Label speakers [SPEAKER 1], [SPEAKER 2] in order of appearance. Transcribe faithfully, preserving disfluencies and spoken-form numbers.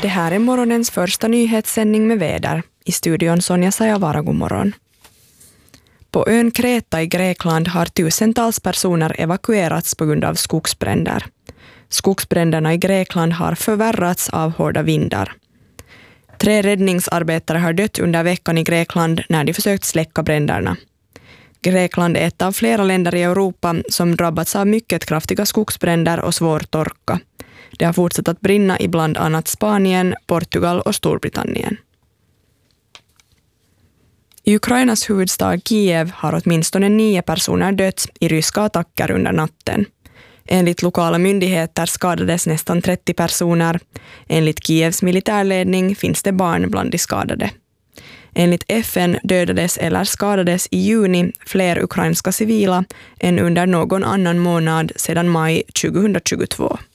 [SPEAKER 1] Det här är morgonens första nyhetssändning med väder. I studion Sonja Sajavara, god morgon. På ön Kreta i Grekland har tusentals personer evakuerats på grund av skogsbränder. Skogsbränderna i Grekland har förvärrats av hårda vindar. Tre räddningsarbetare har dött under veckan i Grekland när de försökt släcka bränderna. Grekland är ett av flera länder i Europa som drabbats av mycket kraftiga skogsbränder och svår torka. Det har fortsatt att brinna i bland annat Spanien, Portugal och Storbritannien. I Ukrainas huvudstad Kiev har åtminstone nio personer dött i ryska attacker under natten. Enligt lokala myndigheter skadades nästan trettio personer. Enligt Kievs militärledning finns det barn bland de skadade. Enligt F N dödades eller skadades i juni fler ukrainska civila än under någon annan månad sedan maj tjugohundratjugotvå.